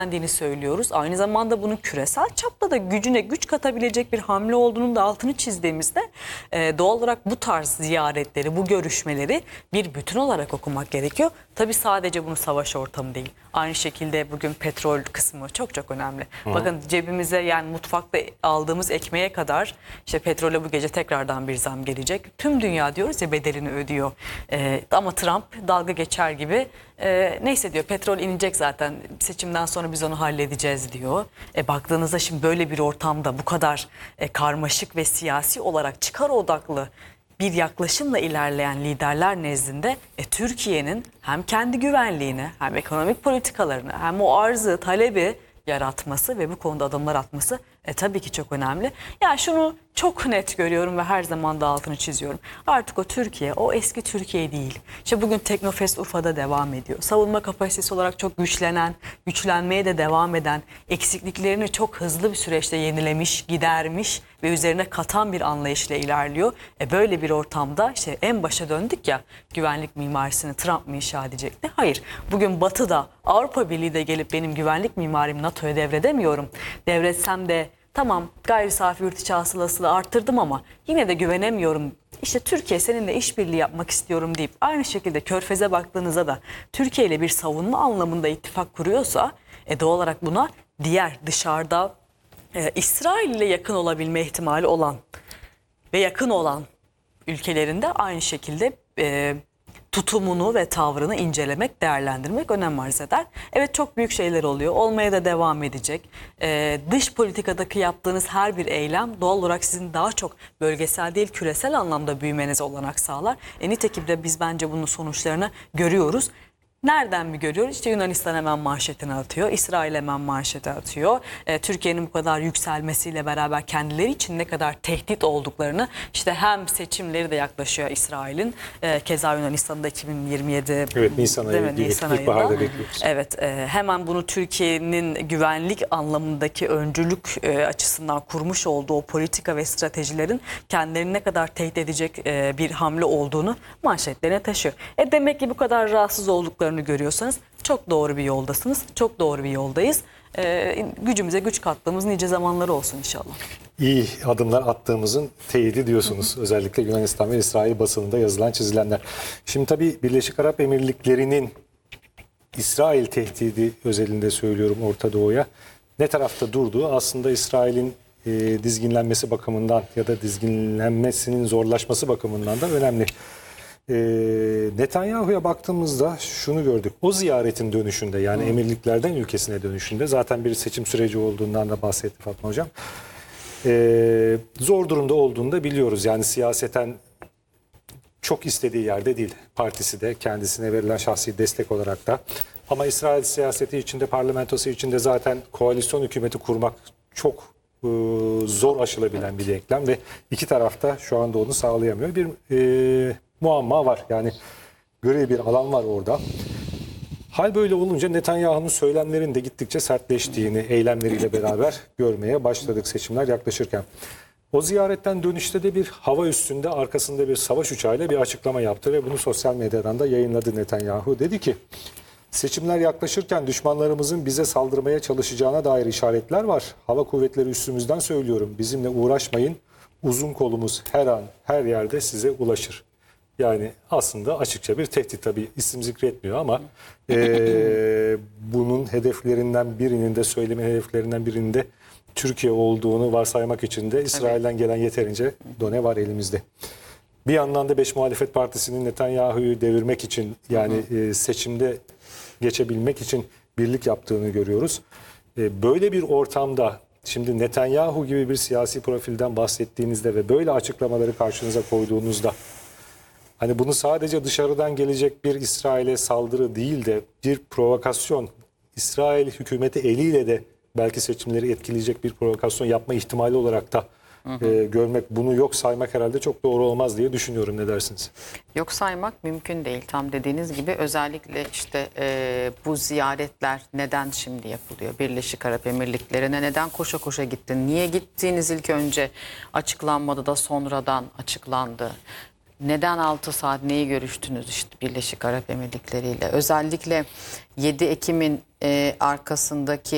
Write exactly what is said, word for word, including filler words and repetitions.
güvendiğini söylüyoruz. Aynı zamanda bunun küresel çapta da gücüne güç katabilecek bir hamle olduğunun da altını çizdiğimizde e, doğal olarak bu tarz ziyaretleri, bu görüşmeleri bir bütün olarak okumak gerekiyor. Tabii sadece bunu savaş ortamı değil. Aynı şekilde bugün petrol kısmı çok çok önemli. Hı. Bakın cebimize, yani mutfakta aldığımız ekmeğe kadar işte petrole bu gece tekrardan bir zam gelecek. Tüm dünya diyoruz ya bedelini ödüyor. E, ama Trump dalga geçer gibi e, neyse diyor, petrol inecek zaten, seçimden sonra biz onu halledeceğiz diyor. E, baktığınızda şimdi böyle bir ortamda bu kadar e, karmaşık ve siyasi olarak çıkar odaklı bir yaklaşımla ilerleyen liderler nezdinde e, Türkiye'nin hem kendi güvenliğini, hem ekonomik politikalarını, hem o arzı, talebi yaratması ve bu konuda adımlar atması e, tabii ki çok önemli. Yani şunu çok net görüyorum ve her zaman da altını çiziyorum. Artık o Türkiye, o eski Türkiye değil. İşte bugün Teknofest Urfa'da devam ediyor. Savunma kapasitesi olarak çok güçlenen, güçlenmeye de devam eden, eksikliklerini çok hızlı bir süreçte yenilemiş, gidermiş ve üzerine katan bir anlayışla ilerliyor. E böyle bir ortamda işte en başa döndük ya, güvenlik mimarisini Trump mı inşa edecekti? Hayır. Bugün Batı'da, Avrupa Birliği de gelip benim güvenlik mimarimi NATO'ya devredemiyorum. Devretsem de tamam, gayri safi yurt içi hasılasını arttırdım ama yine de güvenemiyorum. İşte Türkiye seninle işbirliği yapmak istiyorum deyip aynı şekilde Körfez'e baktığınızda da Türkiye ile bir savunma anlamında ittifak kuruyorsa e doğal olarak buna diğer dışarıda e, İsrail ile yakın olabilme ihtimali olan ve yakın olan ülkelerinde aynı şekilde e, tutumunu ve tavrını incelemek, değerlendirmek önem arz eder. Evet, çok büyük şeyler oluyor. Olmaya da devam edecek. Ee, dış politikadaki yaptığınız her bir eylem doğal olarak sizin daha çok bölgesel değil küresel anlamda büyümenize olanak sağlar. E, nitekim de biz bence bunun sonuçlarını görüyoruz. Nereden mi görüyoruz? İşte Yunanistan hemen manşetini atıyor. İsrail hemen manşeti atıyor. E, Türkiye'nin bu kadar yükselmesiyle beraber kendileri için ne kadar tehdit olduklarını, işte hem seçimleri de yaklaşıyor İsrail'in. E, keza Yunanistan'da iki bin yirmi yedi evet, Nisan ayı, Nisan ilk baharda bekliyoruz. Evet, e, hemen bunu Türkiye'nin güvenlik anlamındaki öncülük e, açısından kurmuş olduğu o politika ve stratejilerin kendilerini ne kadar tehdit edecek e, bir hamle olduğunu manşetlerine taşıyor. E, demek ki bu kadar rahatsız olduklarını görüyorsanız çok doğru bir yoldasınız. Çok doğru bir yoldayız. Ee, gücümüze güç kattığımız nice zamanları olsun inşallah. İyi adımlar attığımızın teyidi diyorsunuz. Hı hı. Özellikle Yunanistan ve İsrail basınında yazılan, çizilenler. Şimdi tabii Birleşik Arap Emirlikleri'nin İsrail tehdidi özelinde söylüyorum Orta Doğu'ya ne tarafta durduğu aslında İsrail'in e, dizginlenmesi bakımından ya da dizginlenmesinin zorlaşması bakımından da önemli. E, Netanyahu'ya baktığımızda şunu gördük. O ziyaretin dönüşünde, yani hmm. emirliklerden ülkesine dönüşünde, zaten bir seçim süreci olduğundan da bahsetti Fatma Hocam. E, zor durumda olduğunu da biliyoruz. Yani siyaseten çok istediği yerde değil. Partisi de, kendisine verilen şahsi destek olarak da. Ama İsrail siyaseti içinde, parlamentosu içinde zaten koalisyon hükümeti kurmak çok e, zor aşılabilen bir denklem ve iki tarafta şu anda onu sağlayamıyor. Bir e, muamma var. Yani gri bir alan var orada. Hal böyle olunca Netanyahu'nun söylemlerinin de gittikçe sertleştiğini eylemleriyle beraber görmeye başladık seçimler yaklaşırken. O ziyaretten dönüşte de bir hava üstünde arkasında bir savaş uçağıyla bir açıklama yaptı ve bunu sosyal medyadan da yayınladı Netanyahu. Dedi ki, seçimler yaklaşırken düşmanlarımızın bize saldırmaya çalışacağına dair işaretler var. Hava kuvvetleri üstümüzden söylüyorum, bizimle uğraşmayın. Uzun kolumuz her an her yerde size ulaşır. Yani aslında açıkça bir tehdit, tabii isim zikretmiyor ama e, bunun hedeflerinden birinin de söyleme hedeflerinden birinin de Türkiye olduğunu varsaymak için de İsrail'den gelen yeterince done var elimizde. Bir yandan da beş muhalefet partisinin Netanyahu'yu devirmek için, yani e, seçimde geçebilmek için birlik yaptığını görüyoruz. E, böyle bir ortamda şimdi Netanyahu gibi bir siyasi profilden bahsettiğinizde ve böyle açıklamaları karşınıza koyduğunuzda, hani bunu sadece dışarıdan gelecek bir İsrail'e saldırı değil de bir provokasyon, İsrail hükümeti eliyle de belki seçimleri etkileyecek bir provokasyon yapma ihtimali olarak da hı hı. E, görmek, bunu yok saymak herhalde çok doğru olmaz diye düşünüyorum. Ne dersiniz? Yok saymak mümkün değil. Tam dediğiniz gibi özellikle işte e, bu ziyaretler neden şimdi yapılıyor? Birleşik Arap Emirlikleri'ne neden koşa koşa gittin? Niye gittiğiniz ilk önce açıklanmadı da sonradan açıklandı? Neden altı saat neyi görüştünüz işte Birleşik Arap Emirlikleri ile? Özellikle yedi Ekim'in e, arkasındaki